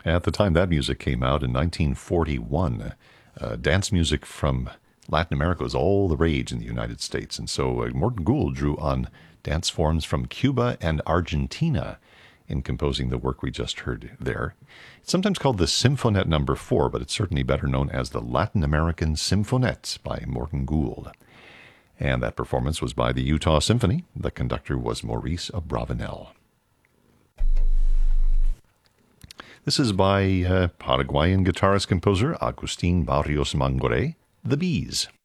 At the time that music came out in 1941, dance music from Latin America was all the rage in the United States. And so Morton Gould drew on dance forms from Cuba and Argentina in composing the work we just heard there. It's sometimes called the Symphonette Number 4, but it's certainly better known as the Latin American Symphonette by Morton Gould. And that performance was by the Utah Symphony. The conductor was Maurice Abravanel. This is by Paraguayan guitarist-composer Agustin Barrios Mangoré, The Bees.